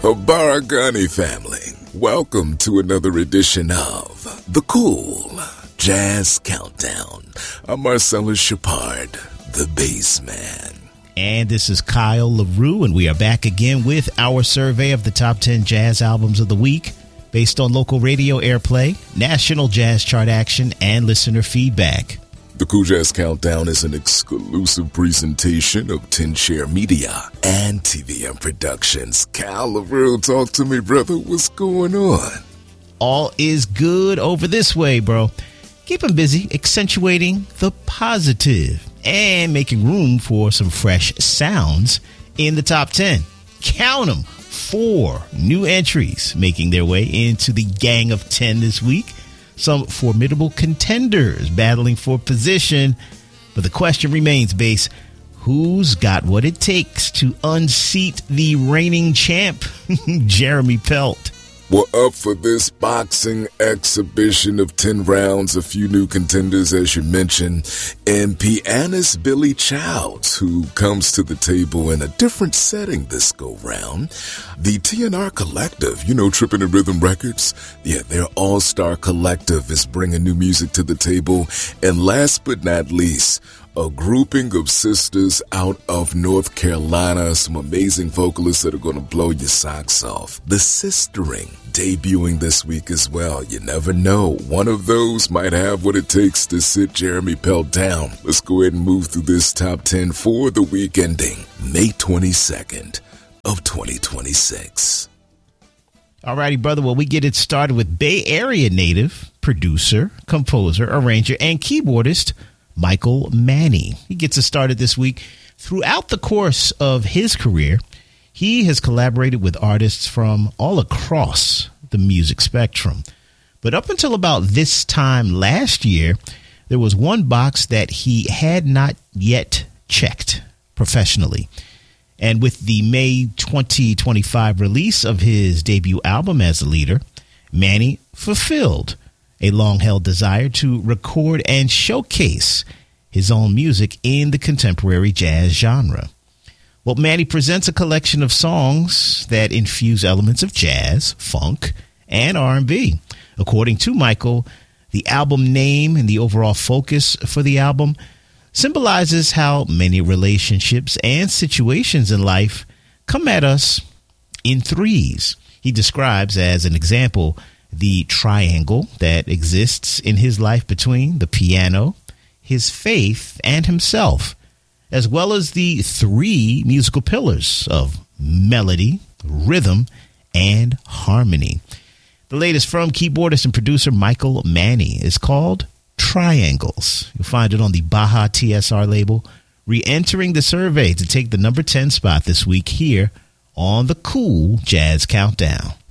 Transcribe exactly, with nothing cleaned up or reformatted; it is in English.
Baragani family, welcome to another edition of The Cool Jazz Countdown. I'm Marcellus Shepard, the bass man. And this is Kyle LaRue, and we are back again with our survey of the top ten jazz albums of the week based on local radio airplay, national jazz chart action, and listener feedback. The Cool Jazz Countdown is an exclusive presentation of ten Share Media and T V M Productions. Kyle LaRue, talk to me, brother. What's going on? All is good over this way, bro. Keep them busy accentuating the positive and making room for some fresh sounds in the top ten. Count them. Four new entries making their way into the gang of ten this week. Some formidable contenders battling for position. But the question remains, Bass, who's got what it takes to unseat the reigning champ, Jeremy Pelt? We're up for this boxing exhibition of ten rounds, a few new contenders, as you mentioned, and pianist Billy Childs, who comes to the table in a different setting this go-round. The T N R Collective, you know, Trippin' and Rhythm Records, yeah, their all-star collective is bringing new music to the table. And last but not least, a grouping of sisters out of North Carolina, some amazing vocalists that are going to blow your socks off. The Sistering, debuting this week as well. You never know. One of those might have what it takes to sit Jeremy Pelt down. Let's go ahead and move through this top ten for the week ending May twenty-second of twenty twenty-six. Alrighty, brother. Well, we get it started with Bay Area native, producer, composer, arranger, and keyboardist Michael Manny. He gets us started this week. Throughout the course of his career, he has collaborated with artists from all across the music spectrum. But up until about this time last year, there was one box that he had not yet checked professionally. And with the May twenty twenty-five release of his debut album as a leader, Manny fulfilled a long-held desire to record and showcase his own music in the contemporary jazz genre. Well, Manny presents a collection of songs that infuse elements of jazz, funk, and R and B. According to Michael, the album name and the overall focus for the album symbolizes how many relationships and situations in life come at us in threes. He describes, as an example, the triangle that exists in his life between the piano, his faith, and himself, as well as the three musical pillars of melody, rhythm, and harmony. The latest from keyboardist and producer Michael Manny is called Triangles. You'll find it on the Baja T S R label, re-entering the survey to take the number ten spot this week here on the Cool Jazz Countdown.